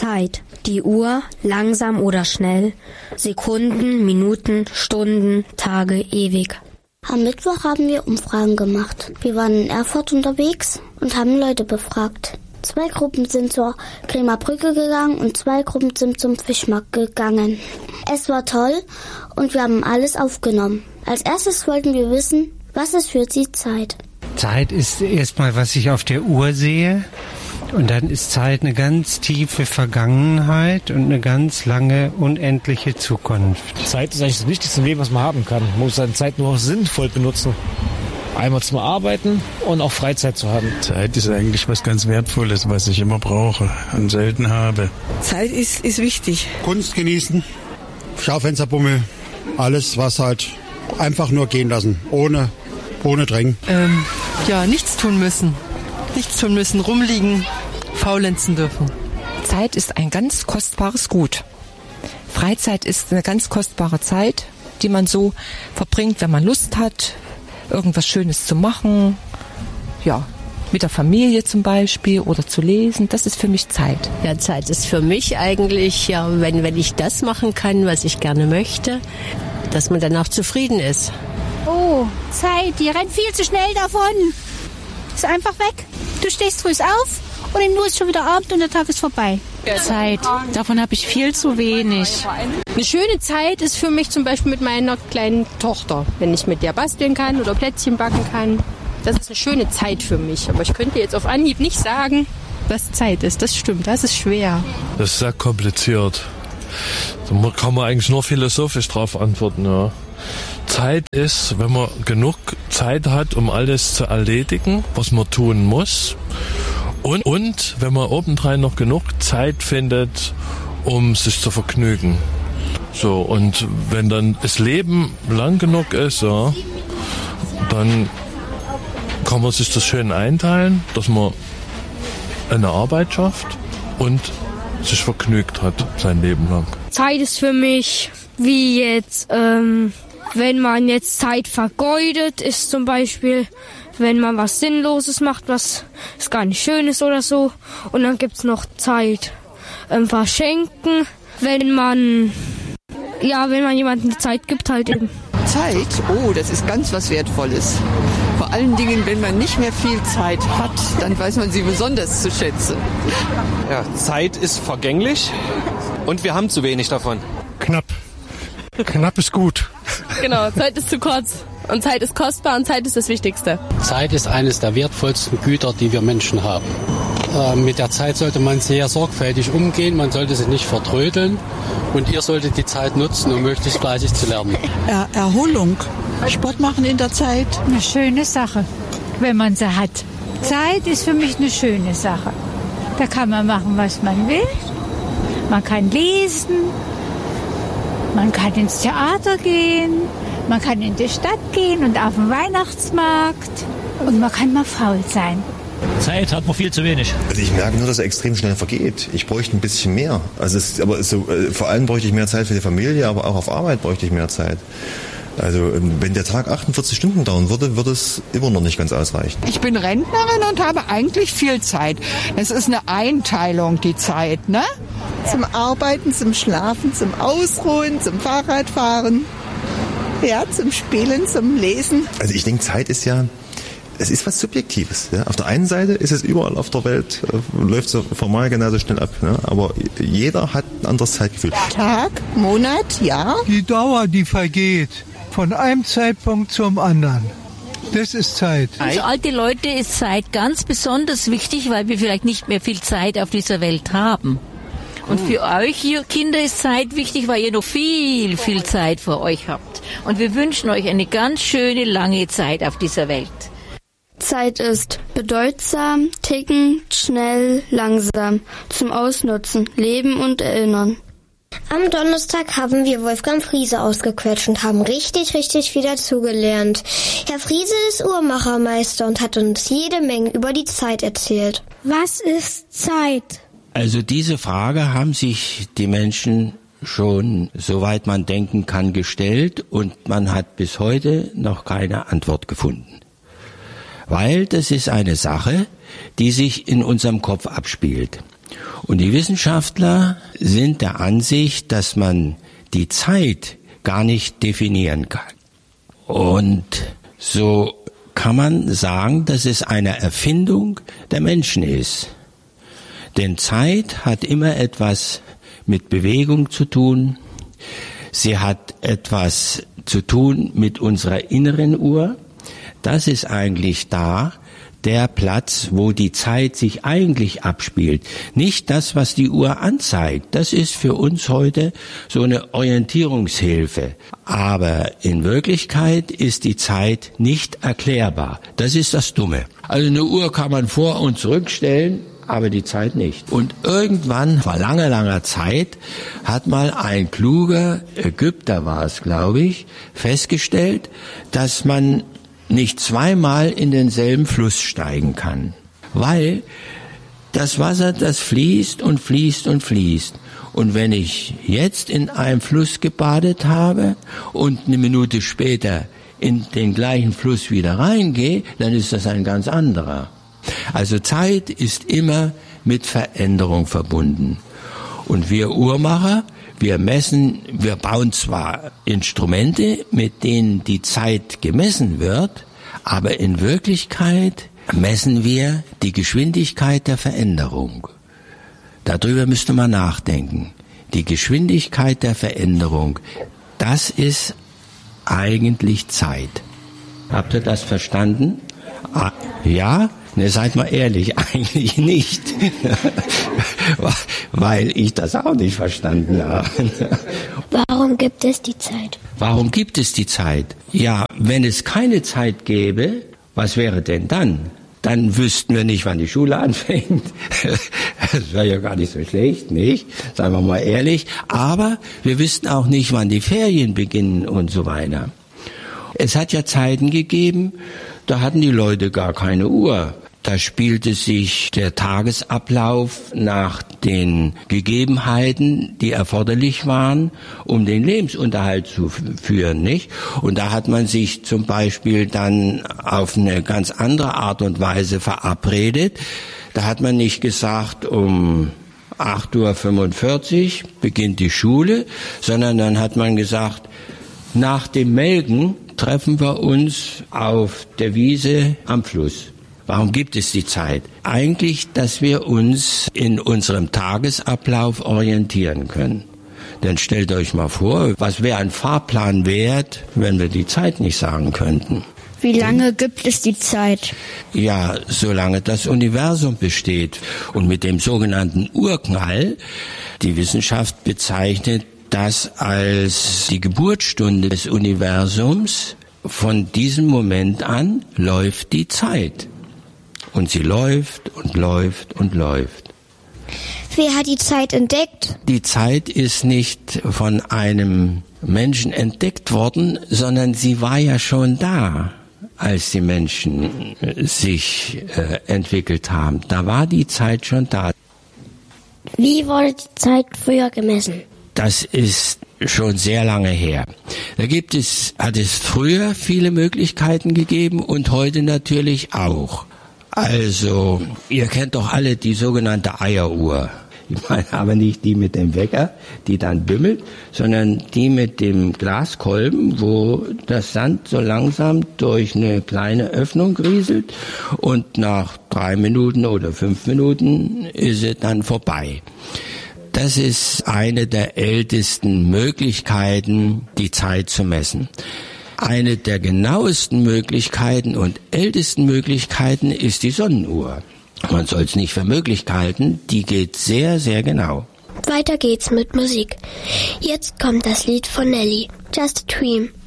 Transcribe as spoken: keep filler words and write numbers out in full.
Zeit. Die Uhr, langsam oder schnell. Sekunden, Minuten, Stunden, Tage, ewig. Am Mittwoch haben wir Umfragen gemacht. Wir waren in Erfurt unterwegs und haben Leute befragt. Zwei Gruppen sind zur Kremer Brücke gegangen und zwei Gruppen sind zum Fischmarkt gegangen. Es war toll und wir haben alles aufgenommen. Als erstes wollten wir wissen, was ist für Sie Zeit? Zeit ist erstmal, was ich auf der Uhr sehe. Und dann ist Zeit eine ganz tiefe Vergangenheit und eine ganz lange, unendliche Zukunft. Zeit ist eigentlich das Wichtigste im Leben, was man haben kann. Man muss seine Zeit nur auch sinnvoll benutzen. Einmal zum Arbeiten und auch Freizeit zu haben. Zeit ist eigentlich was ganz Wertvolles, was ich immer brauche und selten habe. Zeit ist, ist wichtig. Kunst genießen, Schaufensterbummel, alles, was halt einfach nur gehen lassen, ohne, ohne Drängen. Ähm, ja, nichts tun müssen. Nichts tun müssen, rumliegen, faulenzen dürfen. Zeit ist ein ganz kostbares Gut. Freizeit ist eine ganz kostbare Zeit, die man so verbringt, wenn man Lust hat, irgendwas Schönes zu machen, ja, mit der Familie zum Beispiel oder zu lesen. Das ist für mich Zeit. Ja, Zeit ist für mich eigentlich, ja, wenn, wenn ich das machen kann, was ich gerne möchte, dass man danach zufrieden ist. Oh, Zeit, die rennt viel zu schnell davon. Ist einfach weg. Du stehst früh auf und in nur ist schon wieder Abend und der Tag ist vorbei. Zeit, davon habe ich viel zu wenig. Eine schöne Zeit ist für mich zum Beispiel mit meiner kleinen Tochter, wenn ich mit der basteln kann oder Plätzchen backen kann. Das ist eine schöne Zeit für mich. Aber ich könnte jetzt auf Anhieb nicht sagen, was Zeit ist. Das stimmt, das ist schwer. Das ist sehr kompliziert. Da kann man eigentlich nur philosophisch drauf antworten. Ja. Zeit ist, wenn man genug Zeit hat, um alles zu erledigen, was man tun muss. Und, und wenn man obendrein noch genug Zeit findet, um sich zu vergnügen. So, und wenn dann das Leben lang genug ist, ja, dann kann man sich das schön einteilen, dass man eine Arbeit schafft und sich vergnügt hat sein Leben lang. Zeit ist für mich wie jetzt, ähm, wenn man jetzt Zeit vergeudet, ist zum Beispiel, wenn man was Sinnloses macht, was ist gar nicht schön ist oder so. Und dann gibt's noch Zeit ähm, verschenken, wenn man, ja, wenn man jemandem die Zeit gibt halt eben. Zeit, oh, das ist ganz was Wertvolles. Vor allen Dingen, wenn man nicht mehr viel Zeit hat, dann weiß man sie besonders zu schätzen. Ja, Zeit ist vergänglich und wir haben zu wenig davon. Knapp. Knapp ist gut. Genau, Zeit ist zu kurz. Und Zeit ist kostbar und Zeit ist das Wichtigste. Zeit ist eines der wertvollsten Güter, die wir Menschen haben. Äh, mit der Zeit sollte man sehr sorgfältig umgehen, man sollte sie nicht vertrödeln. Und ihr solltet die Zeit nutzen, um möglichst fleißig zu lernen. Er- Erholung, Sport machen in der Zeit. Eine schöne Sache, wenn man sie hat. Zeit ist für mich eine schöne Sache. Da kann man machen, was man will. Man kann lesen. Man kann ins Theater gehen. Man kann in die Stadt gehen und auf den Weihnachtsmarkt. Und man kann mal faul sein. Zeit hat man viel zu wenig. Also ich merke nur, dass er extrem schnell vergeht. Ich bräuchte ein bisschen mehr. Also es, aber es so, äh, vor allem bräuchte ich mehr Zeit für die Familie, aber auch auf Arbeit bräuchte ich mehr Zeit. Also wenn der Tag achtundvierzig Stunden dauern würde, würde es immer noch nicht ganz ausreichen. Ich bin Rentnerin und habe eigentlich viel Zeit. Es ist eine Einteilung, die Zeit, ne? Zum Arbeiten, zum Schlafen, zum Ausruhen, zum Fahrradfahren, ja, zum Spielen, zum Lesen. Also ich denke, Zeit ist ja, es ist was Subjektives. Ja? Auf der einen Seite ist es überall auf der Welt, äh, läuft so formal genauso schnell ab. Ne? Aber jeder hat ein anderes Zeitgefühl. Tag, Monat, Jahr. Die Dauer, die vergeht, von einem Zeitpunkt zum anderen. Das ist Zeit. Für alte Leute ist Zeit ganz besonders wichtig, weil wir vielleicht nicht mehr viel Zeit auf dieser Welt haben. Und für euch, ihr Kinder, ist Zeit wichtig, weil ihr noch viel, viel Zeit vor euch habt. Und wir wünschen euch eine ganz schöne, lange Zeit auf dieser Welt. Zeit ist bedeutsam, tickend, schnell, langsam, zum Ausnutzen, leben und erinnern. Am Donnerstag haben wir Wolfgang Friese ausgequetscht und haben richtig, richtig viel dazugelernt. Herr Friese ist Uhrmachermeister und hat uns jede Menge über die Zeit erzählt. Was ist Zeit? Also diese Frage haben sich die Menschen schon, soweit man denken kann, gestellt und man hat bis heute noch keine Antwort gefunden. Weil das ist eine Sache, die sich in unserem Kopf abspielt. Und die Wissenschaftler sind der Ansicht, dass man die Zeit gar nicht definieren kann. Und so kann man sagen, dass es eine Erfindung der Menschen ist. Denn Zeit hat immer etwas mit Bewegung zu tun. Sie hat etwas zu tun mit unserer inneren Uhr. Das ist eigentlich da der Platz, wo die Zeit sich eigentlich abspielt. Nicht das, was die Uhr anzeigt. Das ist für uns heute so eine Orientierungshilfe. Aber in Wirklichkeit ist die Zeit nicht erklärbar. Das ist das Dumme. Also eine Uhr kann man vor- und zurückstellen, aber die Zeit nicht. Und irgendwann, vor langer, langer Zeit, hat mal ein kluger Ägypter, war es, glaube ich, festgestellt, dass man nicht zweimal in denselben Fluss steigen kann. Weil das Wasser, das fließt und fließt und fließt. Und wenn ich jetzt in einem Fluss gebadet habe und eine Minute später in den gleichen Fluss wieder reingehe, dann ist das ein ganz anderer. Also Zeit ist immer mit Veränderung verbunden. Und wir Uhrmacher, wir messen, wir bauen zwar Instrumente, mit denen die Zeit gemessen wird, aber in Wirklichkeit messen wir die Geschwindigkeit der Veränderung. Darüber müsste man nachdenken. Die Geschwindigkeit der Veränderung, das ist eigentlich Zeit. Habt ihr das verstanden? Ah, ja? Ne, seid mal ehrlich, eigentlich nicht. Weil ich das auch nicht verstanden habe. Warum gibt es die Zeit? Warum gibt es die Zeit? Ja, wenn es keine Zeit gäbe, was wäre denn dann? Dann wüssten wir nicht, wann die Schule anfängt. Das wäre ja gar nicht so schlecht, nicht? Seien wir mal ehrlich. Aber wir wüssten auch nicht, wann die Ferien beginnen und so weiter. Es hat ja Zeiten gegeben, da hatten die Leute gar keine Uhr. Da spielte sich der Tagesablauf nach den Gegebenheiten, die erforderlich waren, um den Lebensunterhalt zu führen, nicht? Und da hat man sich zum Beispiel dann auf eine ganz andere Art und Weise verabredet. Da hat man nicht gesagt, um acht Uhr fünfundvierzig beginnt die Schule, sondern dann hat man gesagt, nach dem Melken treffen wir uns auf der Wiese am Fluss. Warum gibt es die Zeit? Eigentlich, dass wir uns in unserem Tagesablauf orientieren können. Denn stellt euch mal vor, was wäre ein Fahrplan wert, wenn wir die Zeit nicht sagen könnten? Wie lange gibt es die Zeit? Ja, solange das Universum besteht. Und mit dem sogenannten Urknall, die Wissenschaft bezeichnet das als die Geburtsstunde des Universums. Von diesem Moment an läuft die Zeit. Und sie läuft und läuft und läuft. Wer hat die Zeit entdeckt? Die Zeit ist nicht von einem Menschen entdeckt worden, sondern sie war ja schon da, als die Menschen sich äh, entwickelt haben. Da war die Zeit schon da. Wie wurde die Zeit früher gemessen? Das ist schon sehr lange her. Da gibt es, hat es früher viele Möglichkeiten gegeben und heute natürlich auch. Also, ihr kennt doch alle die sogenannte Eieruhr. Ich meine aber nicht die mit dem Wecker, die dann bimmelt, sondern die mit dem Glaskolben, wo das Sand so langsam durch eine kleine Öffnung rieselt und nach drei Minuten oder fünf Minuten ist es dann vorbei. Das ist eine der ältesten Möglichkeiten, die Zeit zu messen. Eine der genauesten Möglichkeiten und ältesten Möglichkeiten ist die Sonnenuhr. Man soll es nicht für möglich halten, die geht sehr, sehr genau. Weiter geht's mit Musik. Jetzt kommt das Lied von Nelly, Just a Dream.